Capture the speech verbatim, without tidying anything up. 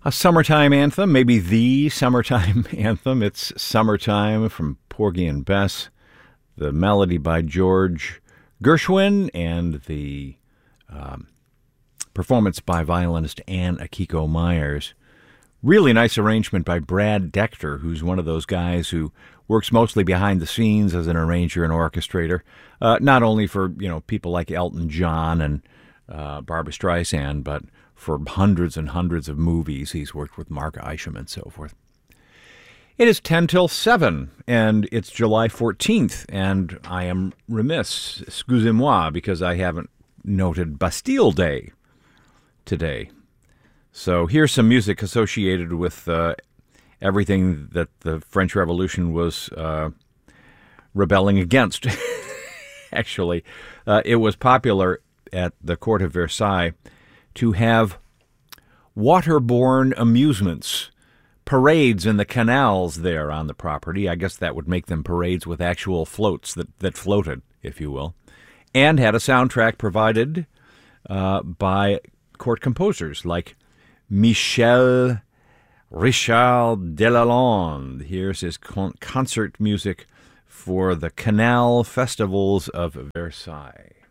A summertime anthem, maybe the summertime anthem. It's Summertime from Porgy and Bess. The melody by George Gershwin and the um, performance by violinist Ann Akiko Myers. Really nice arrangement by Brad Dector, who's one of those guys who works mostly behind the scenes as an arranger and orchestrator, uh, not only for you know people like Elton John and uh, Barbra Streisand, but for hundreds and hundreds of movies. He's worked with Mark Isham and so forth. It is ten till seven, and it's July fourteenth, and I am remiss, excusez-moi, because I haven't noted Bastille Day today. So here's some music associated with uh, everything that the French Revolution was uh, rebelling against. Actually, uh, it was popular at the court of Versailles to have waterborne amusements, parades in the canals there on the property. I guess that would make them parades with actual floats that, that floated, if you will, and had a soundtrack provided uh, by court composers like Michel Richard Delalande. Here's his con- concert music for the Canal Festivals of Versailles.